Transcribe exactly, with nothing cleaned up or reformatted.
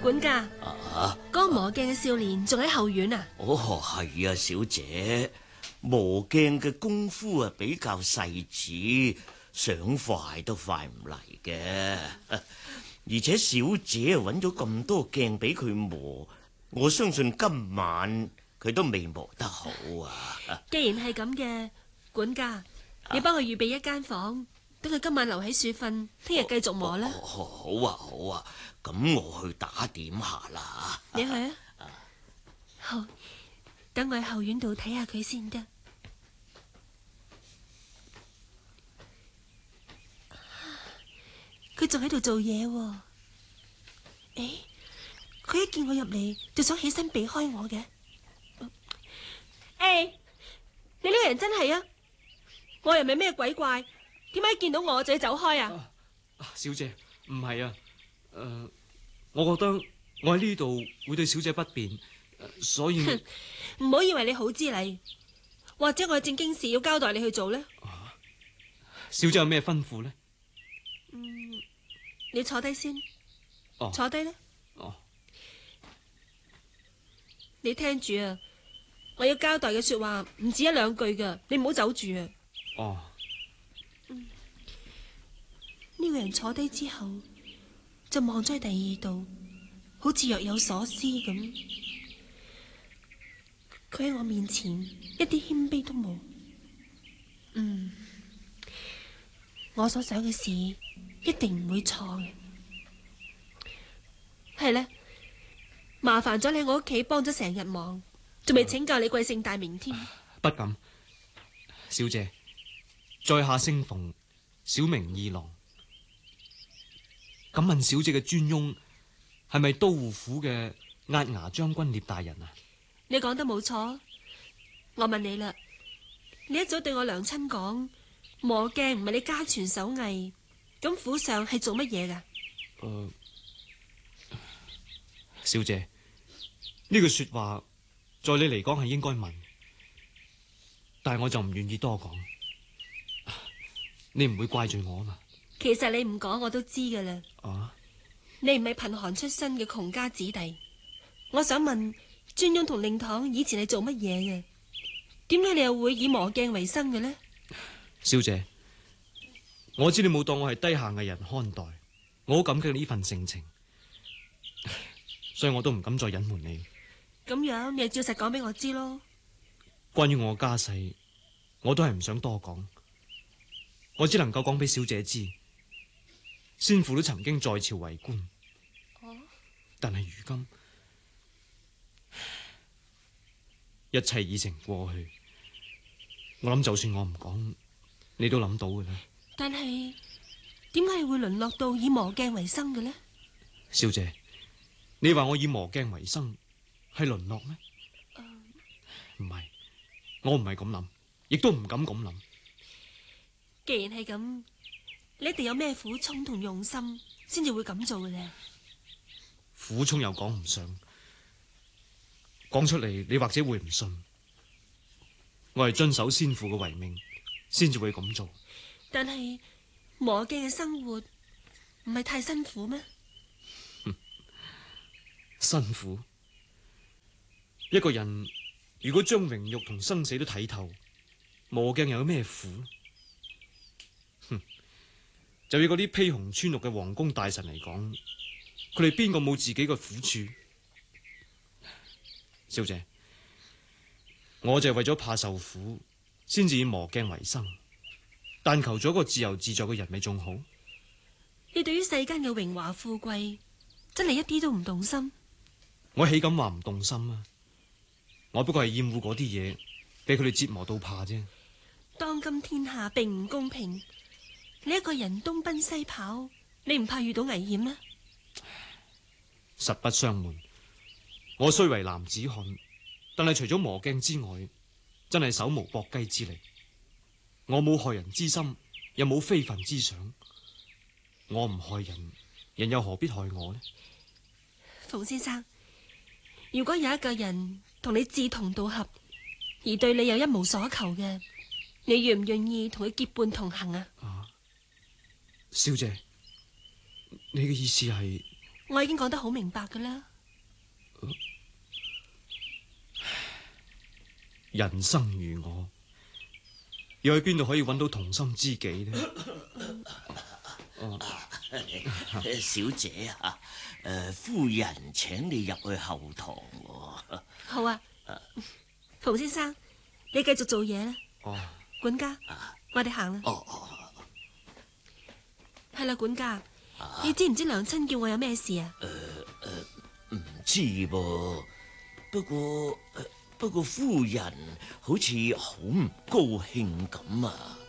管家， 啊， 嗰個磨鏡嘅少年仲喺後院啊？ 哦，係啊，小姐，磨鏡嘅功夫啊比較細緻，想快都快唔嚟嘅。而且小姐啊揾咗咁多鏡俾佢磨，我相信今晚佢都未磨得好啊。 既然係咁嘅，管家，你幫佢預備一間房，等佢今晚留喺處瞓，聽日繼續磨啦。 哦哦。好啊，好啊，咁我去打點下啦。 你去啊？好，等我喺後院度睇下佢先得。佢仲喺度做嘢喎。誒，佢一見我入嚟就想起身避開我嘅。誒，你呢個人真係啊！我又唔係咩鬼怪，點解一見到我就要走開啊？ 啊，小姐，唔係啊，誒、呃，我覺得我喺呢度會對小姐不便，呃、所以唔好以為你好知禮，或者我有正經事要交代你去做呢？ 啊，小姐有咩吩咐呢？ 嗯，你坐低先。 哦， 坐低呢。 哦， 你聽住啊！我要交代嘅說話唔止一兩句噶，你唔好走住啊！ 哦， 嗯，呢個人坐低之後就望咗喺第二度，好似若有所思咁。佢喺我面前一啲謙卑都冇。嗯，我所想嘅事一定唔會錯嘅。係呢，麻煩咗你喺我屋企幫咗成日忙，仲未請教你貴姓大名添。 不敢，小姐，在下姓馮，小名二郎。敢問小姐嘅尊翁係咪都護府嘅押牙將軍聶大人啊？ 你講得冇錯，我問你啦，你一早對我娘親講磨鏡唔係你家傳手藝，咁府上係做乜嘢噶？ 誒、呃，小姐，呢句說話在你嚟講係應該問，但係我就唔願意多講。你唔會怪罪我嘛？ 其實你唔講我都知噶啦。 啊？ 你唔係貧寒出身嘅窮家子弟，我想問尊翁同令堂以前係做乜嘢嘅？點解你又會以磨鏡為生嘅呢？ 小姐，我知你冇當我係低下藝人看待，我好感激你呢份盛情，所以我都唔敢再隱瞞你。 咁樣你就照實講俾我知咯。 關於我家世，我都係唔想多講，我只能夠講俾小姐知，先父都曾經在朝為官。 哦， 但係如今一切已成過去，我諗就算我唔講，你都諗到嘅啦。 但係點解你會淪落到以磨鏡為生嘅呢？ 小姐，你話我以磨鏡為生係淪落咩？唔係、呃，我唔係咁諗，亦都唔敢咁諗。 既然係咁，你一定有咩苦衷同用心，先至會咁做嘅咧。 苦衷又講唔上，講出嚟你或者會唔信。我係遵守先父嘅遺命，先至會咁做。 但係磨鏡嘅生活唔係太辛苦咩？ 辛苦。一個人如果將榮辱同生死都睇透，磨鏡又有咩苦？哼，就以嗰啲披紅穿綠嘅皇宮大臣嚟講，佢哋邊個冇自己嘅苦處？小姐，我就係為咗怕受苦，先至以磨鏡為生，但求咗一個自由自在嘅人咪仲好？ 你對於世間嘅榮華富貴，真係一啲都唔動心？ 我豈敢話唔動心啊？我不過係厭惡嗰啲嘢，俾佢哋折磨到怕啫。 當今天下並唔公平，你一個人東奔西跑，你唔怕遇到危險咩？ 實不相瞞，我雖為男子漢，但係除咗磨鏡之外，真係手無縛雞之力。我冇害人之心，又冇非分之想。我唔害人，人又何必害我呢？ 馮先生，如果有一個人同你志同道合，而對你又一無所求嘅，你願唔願意同佢結伴同行啊？ 啊，小姐，你嘅意思係？ 我已經講得好明白噶啦。 人生如我，又去邊度可以揾到同心知己呢？ 小姐啊，誒，夫人請你入去後堂喎。 好啊，馮先生，你繼續做嘢啦。 哦， 管家，我哋行啦。 哦哦， 係啦，管家，你知唔知娘親叫我有咩事啊？ 唔知噃，不過不過夫人好似好唔高興咁啊。